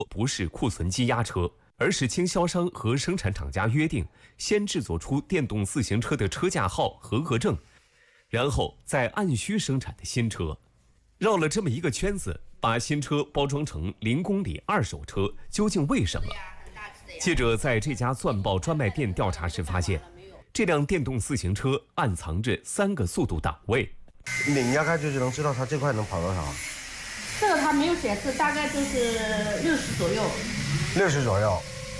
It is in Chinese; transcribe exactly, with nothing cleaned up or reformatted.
不是库存积压车，而是经销商和生产厂家约定，先制作出电动自行车的车架号、合格证，然后再按需生产的新车。绕了这么一个圈子，把新车包装成零公里二手车，究竟为什么？记者在这家钻豹专卖店调查时发现，这辆电动自行车暗藏着三个速度档位。 拧压开就是能知道它这块能跑多少？ 这个它没有显示，大概就是六十左右。 六十左右。